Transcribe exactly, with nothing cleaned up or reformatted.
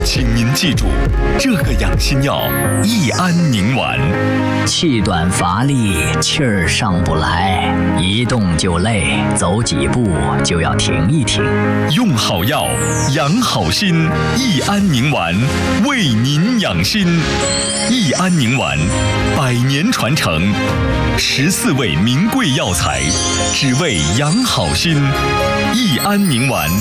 请您记住，这个养心药益安宁丸。 气短乏力，气儿上不来，一动就累，走几步就要停一停。 用好药，养好心，益安宁丸为您养心。益安宁丸，百年传承，十四味名贵药材，只为养好心。益安宁丸。